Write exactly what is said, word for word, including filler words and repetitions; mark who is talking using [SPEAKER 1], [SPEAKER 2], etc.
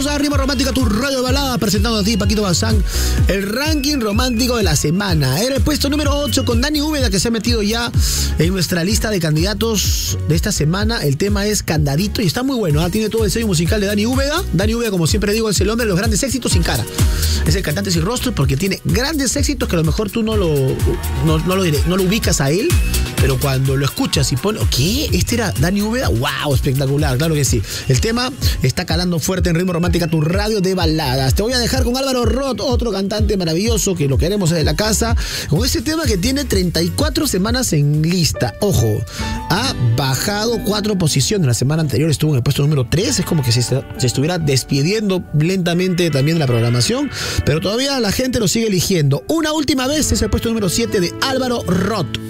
[SPEAKER 1] a Ritmo Romántica, tu radio de balada, presentando a ti, Paquito Bazán, el ranking romántico de la semana. Era el puesto número ocho con Dani Úbeda, que se ha metido ya en nuestra lista de candidatos de esta semana. El tema es Candadito y está muy bueno, ¿eh? Tiene todo el sello musical de Dani Úbeda. Dani Úbeda, como siempre digo, es el hombre de los grandes éxitos sin cara. Es el cantante sin rostro porque tiene grandes éxitos que a lo mejor tú no lo, no, no lo, diré, no lo ubicas a él, pero cuando lo escuchas y pones, ¿qué? ¿Este era Dani Úbeda? ¡Wow! Espectacular, claro que sí. El tema está calando fuerte en Ritmo Romántica, tu radio de baladas. Te voy a dejar con Álvaro Roth, otro cantante maravilloso que lo queremos desde la casa, con este tema que tiene treinta y cuatro semanas en lista. Ojo, ha bajado cuatro posiciones. La semana anterior estuvo en el puesto número tres. Es como que se, se estuviera despidiendo lentamente también de la programación, pero todavía la gente lo sigue eligiendo. Una última vez es el puesto número siete de Álvaro Roth.